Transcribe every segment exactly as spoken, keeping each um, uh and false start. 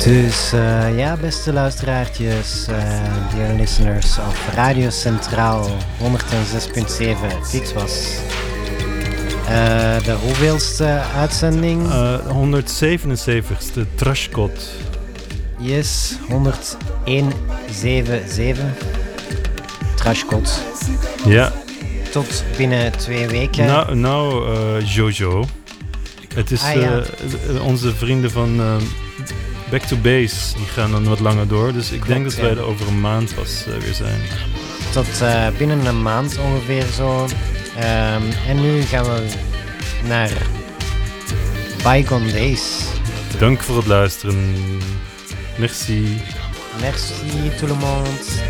Dus uh, ja, beste luisteraartjes, uh, dear listeners of Radio Centraal honderd zes punt zeven. Dit was uh, de hoeveelste uitzending? Uh, honderdzevenenzeventigste Trashcode. Yes, honderdzevenenzeventig. Trashcode. Ja. Tot binnen twee weken. Nou, nou uh, Jojo. Het is ah, ja. uh, onze vrienden van uh, Back to Base, die gaan dan wat langer door. Dus ik Klopt, denk dat ja. wij er over een maand pas uh, weer zijn. Tot uh, binnen een maand ongeveer zo. Um, en nu gaan we naar Bygone Days. Dank voor het luisteren. Merci. Merci tout le monde.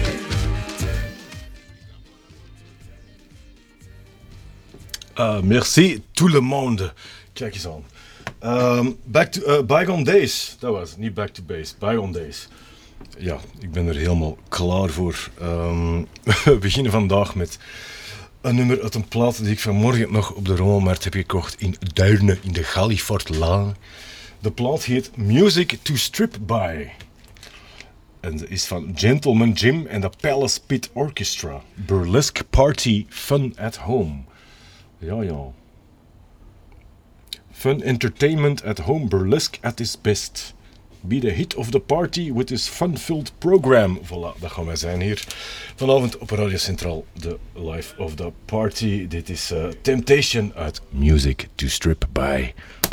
Uh, merci tout le monde. Kijk eens aan. Um, back to, uh, Bygone Days. Dat was het, niet Back to Base. Bygone Days. Ja, ik ben er helemaal klaar voor. Um, we beginnen vandaag met een nummer uit een plaat die ik vanmorgen nog op de rommelmarkt heb gekocht in Duirne in de Gallifortlaan. De plaat heet Music to Strip By. En ze is van Gentleman Jim en de Palace Pit Orchestra. Burlesque Party Fun at Home. Ja, ja. Fun entertainment at home, burlesque at its best. Be the hit of the party with this fun-filled program. Voilà, dat gaan wij zijn hier. Vanavond op Radio Centraal, de life of the party. Dit is uh, Temptation uit Music to Strip By.